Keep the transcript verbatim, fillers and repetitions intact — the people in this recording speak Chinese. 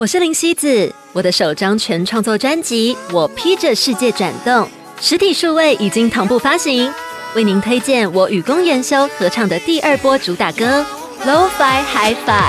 我是林希子，我的首张全创作专辑《我披着世界转动》实体数位已经同步发行，为您推荐我与公研修合唱的第二波主打歌《Lo-Fi Hi-Fi》。